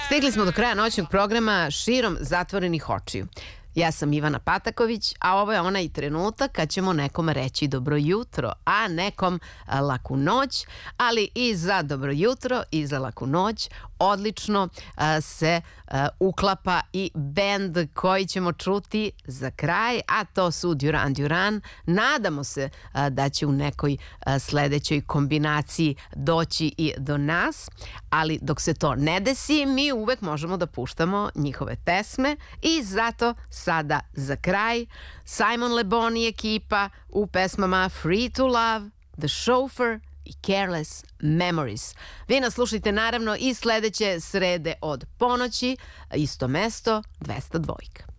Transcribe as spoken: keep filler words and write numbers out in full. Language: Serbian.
Stigli smo do kraja noćnog programa širom zatvorenih očiju. Ja sam Ivana Pataković, a ovo je onaj trenutak kad ćemo nekom reći dobro jutro, a nekom laku noć, ali i za dobro jutro i za laku noć odlično se uklapa i bend koji ćemo čuti za kraj, a to su Duran Duran. Nadamo se da će u nekoj sledećoj kombinaciji doći i do nas, ali dok se to ne desi, mi uvek možemo da puštamo njihove pesme i zato sada za kraj Simon Le Bon i ekipa u pesmama Free to Love, The Chauffeur i Careless Memories. Vi nas slušajte naravno i sledeće srede od ponoći, isto mesto, dvesta dva.